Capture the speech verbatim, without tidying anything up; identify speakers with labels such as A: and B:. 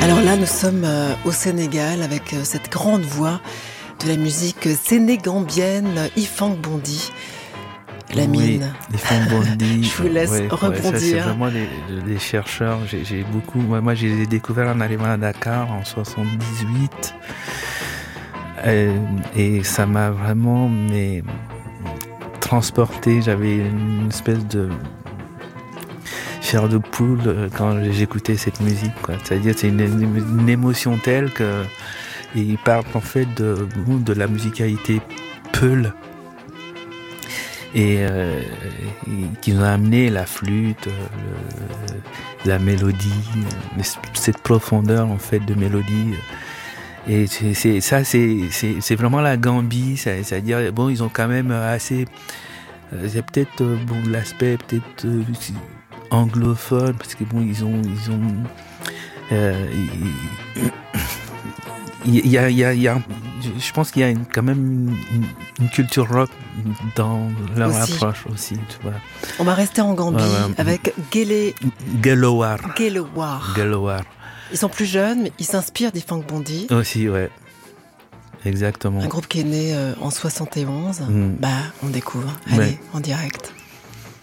A: Alors là, nous sommes euh, au Sénégal avec euh, cette grande voix de la musique sénégambienne, Ifang Bondi. La mine.
B: Oui, Ifang Bondi.
A: Je vous laisse
B: ouais,
A: rebondir.
B: Ouais, ça, c'est vraiment des, des chercheurs. J'ai, j'ai beaucoup. Moi, moi, j'ai découvert en arrivant à Dakar en soixante-dix-huit. Et, et ça m'a vraiment mais, transporté. J'avais une espèce de chair de poule quand j'écoutais cette musique, quoi. C'est-à-dire, c'est une, une, une émotion telle que. Et ils parlent en fait de, de la musicalité Peul. Et, euh, et qui nous a amené la flûte, le, la mélodie, cette profondeur en fait de mélodie. Et c'est, c'est ça, c'est, c'est, c'est vraiment la Gambie, c'est, c'est-à-dire bon, ils ont quand même assez, c'est peut-être bon l'aspect peut-être euh, anglophone parce que bon, ils ont, ils ont, euh, ils, Il y a, il y a, il y a, je pense qu'il y a une, quand même une, une culture rock dans leur aussi. Approche aussi. Tu vois.
A: On va rester en Gambie ouais, ouais. avec Guélé...
B: Gelowar.
A: Gelowar.
B: Gelowar.
A: Ils sont plus jeunes, mais ils s'inspirent d'Ifang Bondi.
B: Aussi, ouais. Exactement.
A: Un groupe qui est né euh, en soixante et onze. Mm. Bah, on découvre. Allez, ouais. En direct.